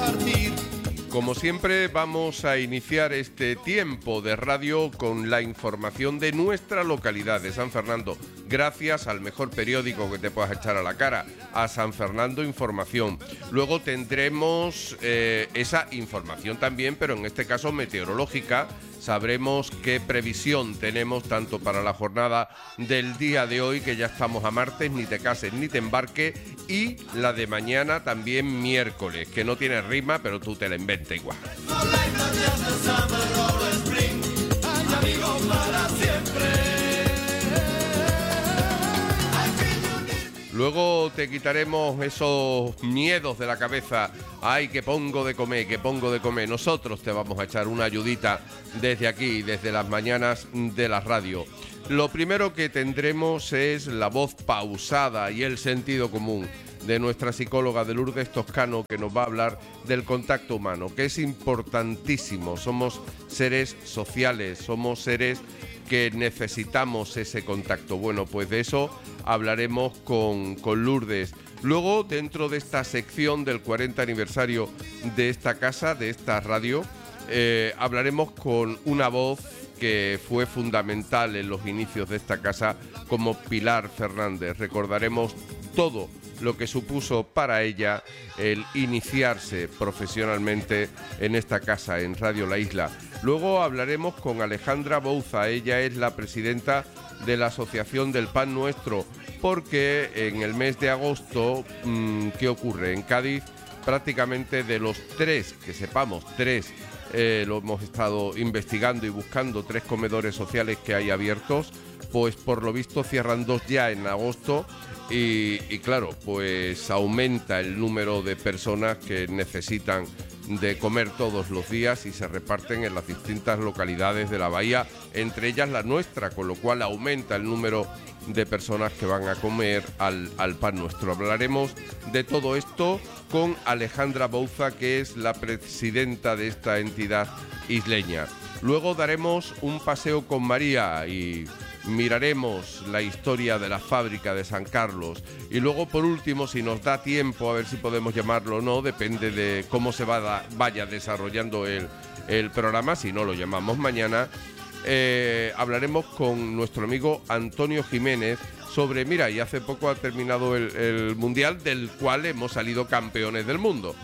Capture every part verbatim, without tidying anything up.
partir. Como siempre, vamos a iniciar este tiempo de radio con la información de nuestra localidad de San Fernando, gracias al mejor periódico que te puedas echar a la cara, a San Fernando Información. Luego tendremos eh, esa información también, pero en este caso meteorológica. Sabremos qué previsión tenemos tanto para la jornada del día de hoy, que ya estamos a martes, ni te cases ni te embarques, y la de mañana también miércoles, que no tiene rima, pero tú te la inventas igual. Luego te quitaremos esos miedos de la cabeza. Ay, que pongo de comer, que pongo de comer. Nosotros te vamos a echar una ayudita desde aquí, desde las mañanas de la radio. Lo primero que tendremos es la voz pausada y el sentido común de nuestra psicóloga de Lourdes Toscano, que nos va a hablar del contacto humano, que es importantísimo. Somos seres sociales, somos seres que necesitamos ese contacto. Bueno, pues de eso hablaremos con, con Lourdes. Luego, dentro de esta sección del cuarenta aniversario de esta casa, de esta radio, eh, hablaremos con una voz que fue fundamental en los inicios de esta casa, como Pilar Fernández. Recordaremos todo lo que supuso para ella el iniciarse profesionalmente en esta casa, en Radio La Isla. Luego hablaremos con Alejandra Bouza. Ella es la presidenta de la Asociación del Pan Nuestro, porque en el mes de agosto, mmm, ¿qué ocurre? En Cádiz, prácticamente de los tres, que sepamos, tres, eh, lo hemos estado investigando y buscando, tres comedores sociales que hay abiertos, pues por lo visto cierran dos ya en agosto. Y, y claro, pues aumenta el número de personas que necesitan de comer todos los días y se reparten en las distintas localidades de la bahía, entre ellas la nuestra, con lo cual aumenta el número de personas que van a comer al, al Pan Nuestro. Hablaremos de todo esto con Alejandra Bouza, que es la presidenta de esta entidad isleña. Luego daremos un paseo con María y miraremos la historia de la fábrica de San Carlos. Y luego, por último, si nos da tiempo, a ver si podemos llamarlo o no, depende de cómo se va, vaya desarrollando el, el programa, si no lo llamamos mañana, eh, hablaremos con nuestro amigo Antonio Jiménez sobre, mira, y hace poco ha terminado el, el Mundial, del cual hemos salido campeones del mundo.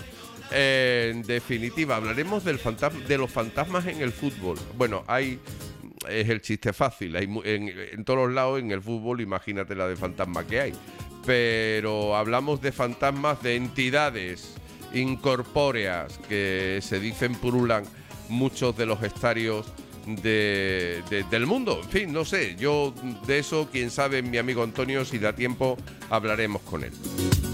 Eh, en definitiva, hablaremos del fantasma, de los fantasmas en el fútbol. Bueno, hay... es el chiste fácil, hay en, en todos los lados en el fútbol, imagínate la de fantasmas que hay, pero hablamos de fantasmas de entidades incorpóreas que se dicen purulan muchos de los estadios de, de, del mundo. En fin, no sé, yo de eso, quién sabe, mi amigo Antonio, si da tiempo hablaremos con él.